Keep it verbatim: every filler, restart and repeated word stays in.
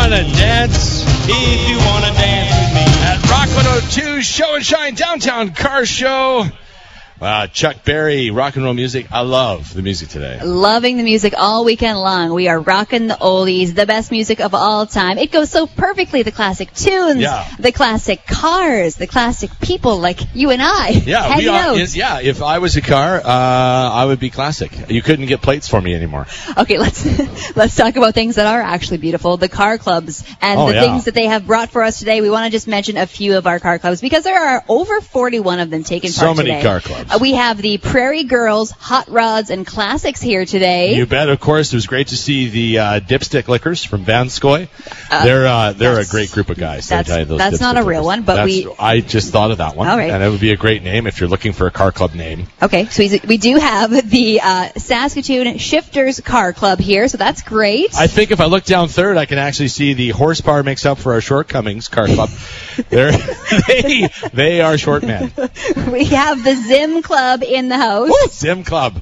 wanna dance, if you wanna dance with me. At Rock one oh two Show and Shine Downtown Car Show. Wow, Chuck Berry, rock and roll music. I love the music today. Loving the music all weekend long. We are rocking the oldies, the best music of all time. It goes so perfectly. The classic tunes, yeah. the classic cars, the classic people like you and I. Yeah, we are, out. yeah. If I was a car, uh, I would be classic. You couldn't get plates for me anymore. Okay, let's let's talk about things that are actually beautiful. The car clubs and oh, the yeah. things that they have brought for us today. We want to just mention a few of our car clubs because there are over forty-one of them taking so part today. So many car clubs. Uh, we have the Prairie Girls Hot Rods and Classics here today. You bet. Of course, it was great to see the uh, Dipstick Liquors from Vanscoy. Uh, they're uh, they're a great group of guys. That's, I those that's not a real liquors. one, but that's, we. I just thought of that one. All right. And it would be a great name if you're looking for a car club name. Okay, so we do have the uh, Saskatoon Shifters Car Club here, so that's great. I think if I look down third, I can actually see the Horsepower Makes Up for Our Shortcomings Car Club. They're, they they are short men. We have the Zim Club in the house. Woo, Zim Club.